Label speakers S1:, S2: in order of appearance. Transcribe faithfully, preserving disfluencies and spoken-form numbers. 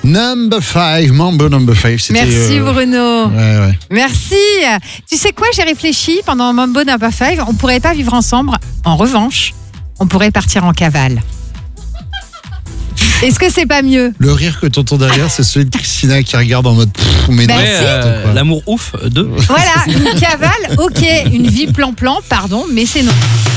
S1: Number five, Mambo Number five. C'était,
S2: Merci
S1: euh...
S2: Bruno.
S1: Ouais, ouais.
S2: Merci. Tu sais quoi, j'ai réfléchi pendant Mambo Number five, on pourrait pas vivre ensemble. En revanche, on pourrait partir en cavale. Est-ce que c'est pas mieux?
S1: Le rire que t'entends derrière, c'est celui de Christina qui regarde en mode pff, mais
S2: Ben
S1: non,
S2: si.
S1: n'importe quoi.
S3: L'amour ouf de.
S2: Voilà, une cavale, ok, une vie plan-plan, pardon, mais c'est non.